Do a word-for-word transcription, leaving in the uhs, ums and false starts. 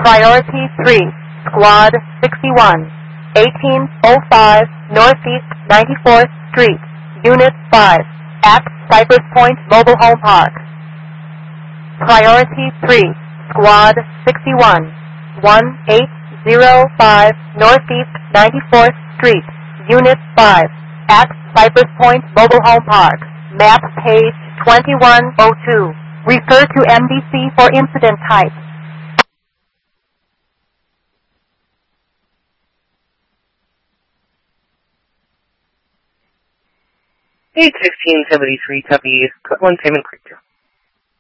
Priority three, Squad sixty-one, eighteen oh five Northeast ninety-fourth Street, Unit five, at Cypress Point Mobile Home Park. Priority three, Squad sixty-one, eighteen oh five Northeast ninety-fourth Street, Unit five, at Cypress Point Mobile Home Park. Map page twenty-one oh two. Refer to M D C for incident type. eight sixteen seventy-three, copy. One payment quick.